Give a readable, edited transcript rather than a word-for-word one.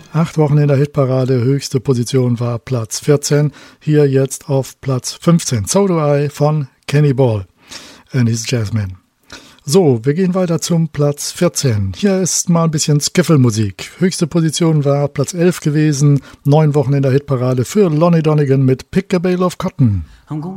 8 Wochen in der Hitparade, höchste Position war Platz 14, hier jetzt auf Platz 15. So Do I von Kenny Ball and his Jazzmen. So, wir gehen weiter zum Platz 14. Hier ist mal ein bisschen Skiffle-Musik. Höchste Position war Platz 11 gewesen, 9 Wochen in der Hitparade für Lonnie Donegan mit Pick a Bale of Cotton. I'm gonna